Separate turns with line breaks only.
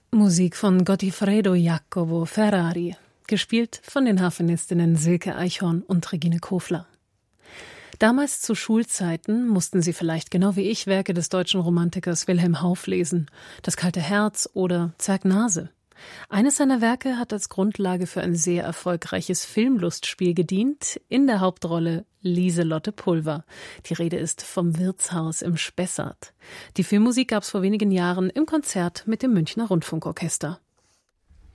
Musik von Gottfredo Jacopo Ferrari, gespielt von den Harfenistinnen Silke Eichhorn und Regine Kofler. Damals zu Schulzeiten mussten Sie vielleicht genau wie ich Werke des deutschen Romantikers Wilhelm Hauff lesen, Das kalte Herz oder Zergnase. Eines seiner Werke hat als Grundlage für ein sehr erfolgreiches Filmlustspiel gedient, in der Hauptrolle Lieselotte Pulver. Die Rede ist vom Wirtshaus im Spessart. Die Filmmusik gab es vor wenigen Jahren im Konzert mit dem Münchner Rundfunkorchester.